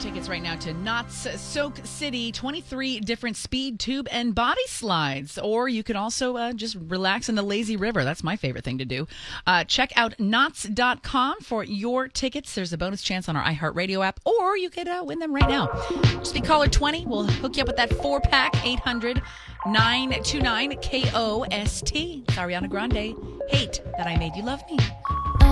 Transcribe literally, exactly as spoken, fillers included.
tickets right now to Knott's Soak City, twenty-three different speed, tube, and body slides. Or you could also uh, just relax in the lazy river. That's my favorite thing to do. Uh, check out Knott's dot com for your tickets. There's a bonus chance on our iHeartRadio app, or you could uh, win them right now. Just be caller twenty. We'll hook you up with that four-pack, eight hundred nine two nine K O S T. It's Ariana Grande. Hate That I Made You Love Me.